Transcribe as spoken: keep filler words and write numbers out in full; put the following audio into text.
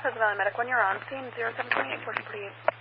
Pleasant Valley Medic, when you're on scene, zero seven twenty-eight, portion please.